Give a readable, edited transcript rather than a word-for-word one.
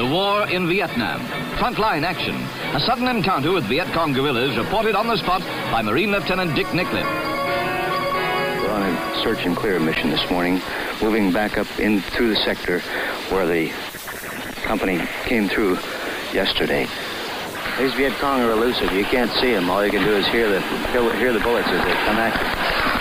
The war in Vietnam. Frontline action. A sudden encounter with Viet Cong guerrillas reported on the spot by Marine Lieutenant Dick Nicklin. We're on a search and clear mission this morning, moving back up in through the sector where the company came through yesterday. These Viet Cong are elusive. You can't see them. All you can do is hear the bullets as they come at you.